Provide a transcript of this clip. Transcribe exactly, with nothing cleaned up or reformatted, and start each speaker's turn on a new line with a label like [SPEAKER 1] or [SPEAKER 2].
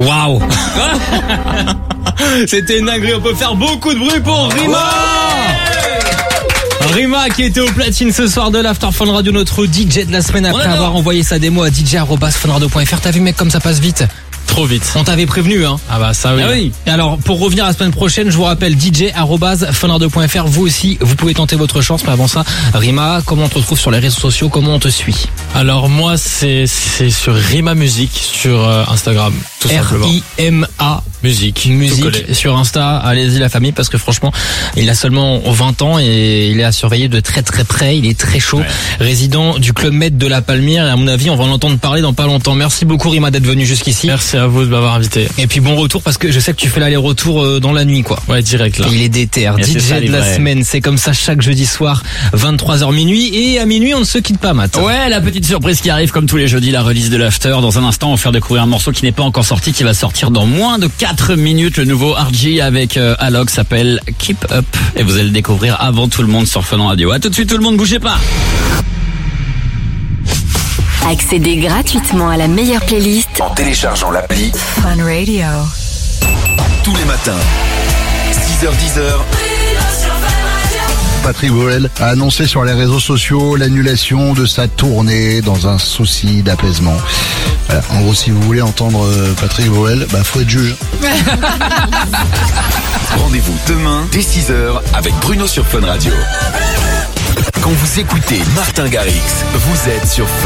[SPEAKER 1] Waouh. C'était une dinguerie, on peut faire beaucoup de bruit pour Rima. Rima qui était au platine ce soir de l'After Fun Radio, notre D J de la semaine après avoir envoyé sa démo à d j arobase fun radio point f r. T'as vu mec comme ça passe vite?
[SPEAKER 2] Trop vite.
[SPEAKER 1] On t'avait prévenu hein.
[SPEAKER 2] Ah bah ça oui.
[SPEAKER 1] Ah oui. Et alors pour revenir à la semaine prochaine, je vous rappelle d j arobase fun radio point f r. Vous aussi, vous pouvez tenter votre chance. Mais avant ça, Rima, comment on te retrouve sur les réseaux sociaux? Comment on te suit?
[SPEAKER 2] Alors moi c'est c'est sur Rima Music sur euh, Instagram, tout simplement.
[SPEAKER 1] R I M A
[SPEAKER 2] Musique.
[SPEAKER 1] Musique sur Insta. Allez-y la famille, parce que franchement, il a seulement vingt ans et il est à surveiller de très très près. Il est très chaud. Ouais. Résident du Club Med de la Palmyre. Et à mon avis, on va en entendre parler dans pas longtemps. Merci beaucoup Rima d'être venu jusqu'ici.
[SPEAKER 2] Merci à vous de m'avoir invité.
[SPEAKER 1] Et puis bon retour, parce que je sais que tu fais l'aller-retour dans la nuit quoi.
[SPEAKER 2] Ouais, direct là.
[SPEAKER 1] Et il est déter. D J ça, de la semaine. C'est comme ça chaque jeudi soir, vingt-trois heures minuit. Et à minuit, on ne se quitte pas, Matt.
[SPEAKER 3] Ouais, la petite surprise qui arrive comme tous les jeudis, la release de l'After. Dans un instant, on va faire découvrir un morceau qui n'est pas encore sorti, qui va sortir dans moins de quatre minutes. Le nouveau R G avec euh, Alok s'appelle Keep Up. Et vous allez le découvrir avant tout le monde sur Fun Radio. À tout de suite tout le monde, bougez pas.
[SPEAKER 4] Accédez gratuitement à la meilleure playlist
[SPEAKER 5] en téléchargeant l'appli
[SPEAKER 4] Fun Radio.
[SPEAKER 5] Tous les matins, six heures dix heures.
[SPEAKER 6] Patrick Bruel a annoncé sur les réseaux sociaux l'annulation de sa tournée dans un souci d'apaisement. Voilà. En gros, si vous voulez entendre Patrick Bruel, bah faut être juge.
[SPEAKER 5] Rendez-vous demain dès six heures avec Bruno sur Fun Radio. Quand vous écoutez Martin Garrix, vous êtes sur Fun.